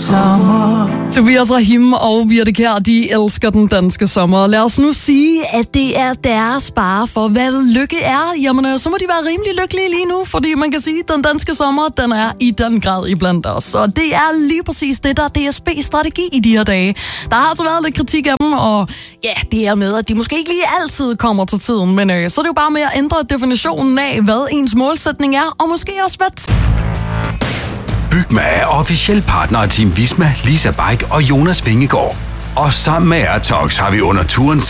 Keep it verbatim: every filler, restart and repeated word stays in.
sommer. Tobias Rahim og Birte Kjær, de elsker den danske sommer. Lad os nu sige, at det er deres bare for, hvad lykke er. Jamen, så må de være rimelig lykkelige lige nu, fordi man kan sige, at den danske sommer, den er i den grad iblandt os. Og det er lige præcis det, der er D S B's strategi i de her dage. Der har altså været lidt kritik af dem, og ja, det her med, at de måske ikke lige altid kommer til tiden. Men øh, så er det jo bare med at ændre definitionen af, hvad ens målsætning er, og måske også hvad... Bygma er officiel partner af Team Visma, Lisa Bike og Jonas Vingegaard. Og sammen med Airtox har vi under turen